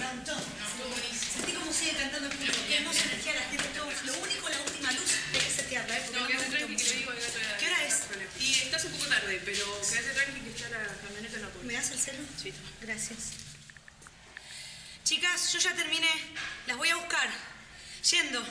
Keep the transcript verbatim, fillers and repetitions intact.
encantó. Sentí como sigue cantando el público. Tenemos energía, la gente, todo. Lo único, la última luz, hay que setearla, ¿eh? No, quédate tranqui, que le digo al gato. ¿Qué hora es? Y estás un poco tarde, pero quédate tranqui que está la camioneta en la puerta. ¿Me das el celu? Sí. Gracias. Chicas, yo ya terminé. Las voy a buscar. Yendo.